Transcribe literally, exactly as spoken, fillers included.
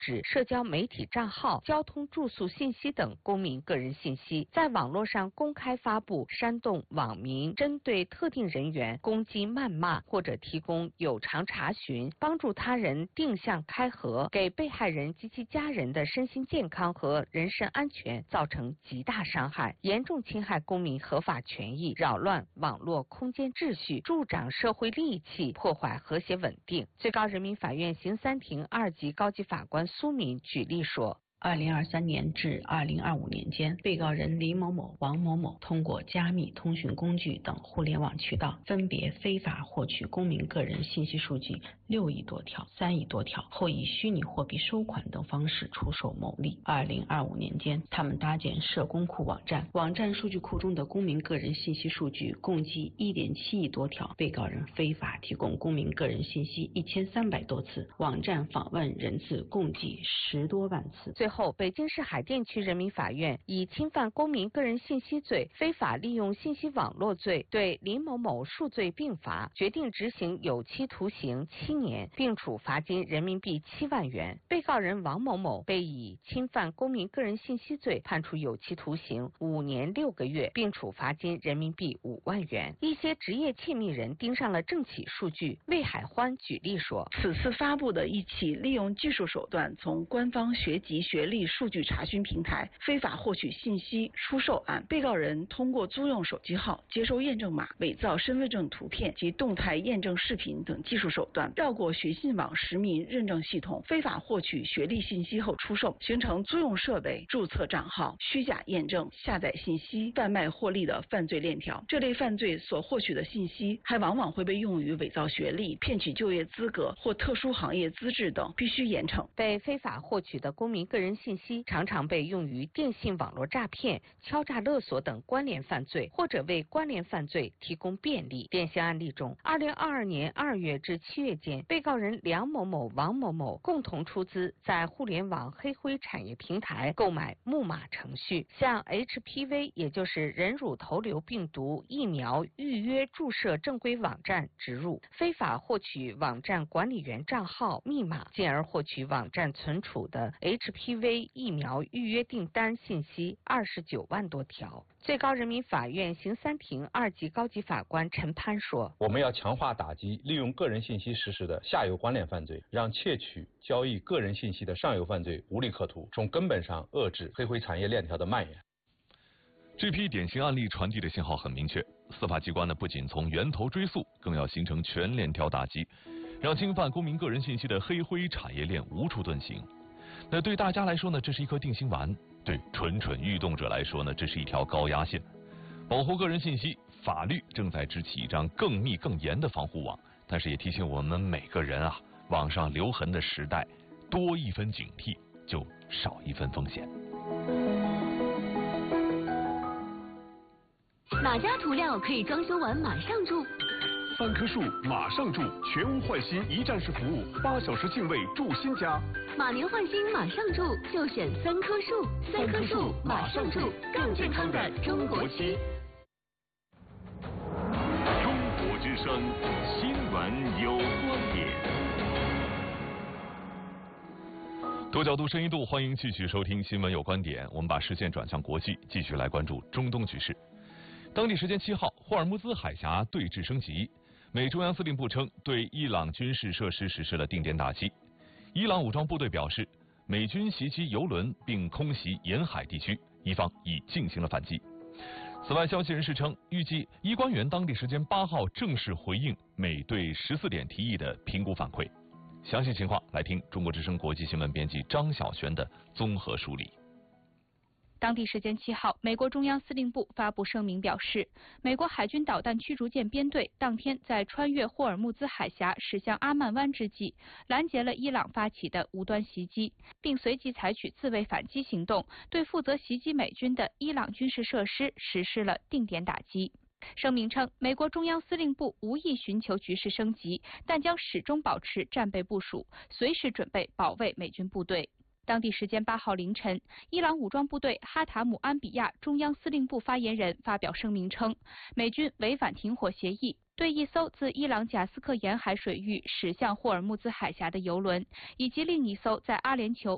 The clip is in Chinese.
指社交媒体账号、交通住宿信息等公民个人信息，在网络上公开发布煽动网民针对特定人员攻击、谩骂，或者提供有偿查询，帮助他人定向开合，给被害人及其家人的身心健康和人身安全造成极大伤害，严重侵害公民合法权益，扰乱网络空间秩序，助长社会戾气，破坏和谐稳定。最高人民法院刑三庭二级高级法官苏敏举例说。 二零二三年至二零二五年间，被告人李某某、王某某通过加密通讯工具等互联网渠道，分别非法获取公民个人信息数据六亿多条、三亿多条，后以虚拟货币收款等方式出售牟利。二零二五年间，他们搭建社工库网站，网站数据库中的公民个人信息数据共计一点七亿多条，被告人非法提供公民个人信息一千三百多次，网站访问人次共计十多万次。 最后，北京市海淀区人民法院以侵犯公民个人信息罪、非法利用信息网络罪对林某某数罪并罚，决定执行有期徒刑七年，并处罚金人民币七万元。被告人王某某被以侵犯公民个人信息罪判处有期徒刑五年六个月，并处罚金人民币五万元。一些职业窃密人盯上了政企数据，魏海欢举例说， 此次发布的一起利用技术手段从官方学籍学历数据查询平台非法获取信息出售案，被告人通过租用手机号、接收验证码、伪造身份证图片及动态验证视频等技术手段，绕过学信网实名认证系统，非法获取学历信息后出售，形成租用设备、注册账号、虚假验证、下载信息、贩卖获利的犯罪链条。这类犯罪所获取的信息还往往会被用于伪造学历、骗取就业资格或特殊行业资质等，必须严惩。 被非法获取的公民个人信息常常被用于电信网络诈骗、敲诈勒索等关联犯罪，或者为关联犯罪提供便利。典型案例中，二零二二年二月至七月间，被告人梁某某、王某某共同出资在互联网黑灰产业平台购买木马程序，向 H P V 也就是人乳头瘤病毒疫苗预约注射正规网站植入，非法获取网站管理员账号、密码，进而获取网站存储的 H P V 疫苗预约订单信息二十九万多条。最高人民法院刑三庭二级高级法官陈潘说， 我们要强化打击利用个人信息实施的下游关联犯罪，让窃取、交易个人信息的上游犯罪无利可图，从根本上遏制黑灰产业链条的蔓延。 这批典型案例传递的信号很明确，司法机关呢不仅从源头追溯，更要形成全链条打击，让侵犯公民个人信息的黑灰产业链无处遁形。那对大家来说呢，这是一颗定心丸；对蠢蠢欲动者来说呢，这是一条高压线。保护个人信息，法律正在支起一张更密更严的防护网，但是也提醒我们每个人啊，网上留痕的时代，多一分警惕，就少一分风险。 哪家涂料可以装修完马上住？ 三棵树马上住，全屋换新一站式服务，八小时净位住新家。 马年换新马上住，就选三棵树。三棵树马上住，更健康的中国漆。 中国之声，新闻有观点。 多角度、深一度，欢迎继续收听《新闻有观点》。我们把视线转向国际，继续来关注中东局势。当地时间七号，霍尔木兹海峡对峙升级。美中央司令部称，对伊朗军事设施实施了定点打击。伊朗武装部队表示，美军袭击油轮并空袭沿海地区，伊方已进行了反击。此外，消息人士称，预计伊官员当地时间八号正式回应美对十四点提议的评估反馈。详细情况来听中国之声国际新闻编辑张晓璇的综合梳理。 当地时间七号，美国中央司令部发布声明表示，美国海军导弹驱逐舰编队当天在穿越霍尔木兹海峡驶向阿曼湾之际，拦截了伊朗发起的无端袭击，并随即采取自卫反击行动，对负责袭击美军的伊朗军事设施实施了定点打击。声明称，美国中央司令部无意寻求局势升级，但将始终保持战备部署，随时准备保卫美军部队。当地时间八号凌晨，伊朗武装部队哈塔姆安比亚中央司令部发言人发表声明称，美军违反停火协议，对一艘自伊朗贾斯克沿海水域驶向霍尔木兹海峡的油轮，以及另一艘在阿联酋